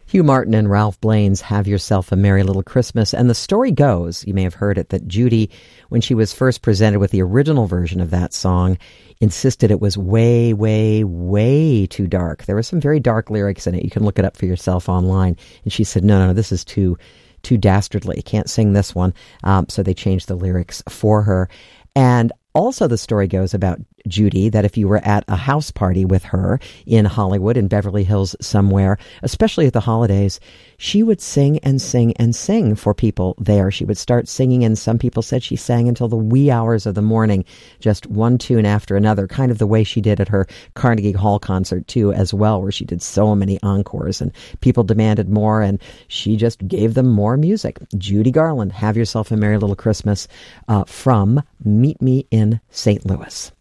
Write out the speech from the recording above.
Hugh Martin and Ralph Blaine's Have Yourself a Merry Little Christmas. And the story goes, you may have heard it, that Judy, when she was first presented with the original version of that song, insisted it was way, way, way too dark. There were some very dark lyrics in it. You can look it up for yourself online. And she said, no, this is too dastardly. Can't sing this one. So they changed the lyrics for her. And also the story goes about Judy, that if you were at a house party with her in Hollywood, in Beverly Hills somewhere, especially at the holidays, she would sing and sing and sing for people there. She would start singing, and some people said she sang until the wee hours of the morning, just one tune after another, kind of the way she did at her Carnegie Hall concert too, as well, where she did so many encores, and people demanded more, and she just gave them more music. Judy Garland, Have Yourself a Merry Little Christmas, from Meet Me in St. Louis.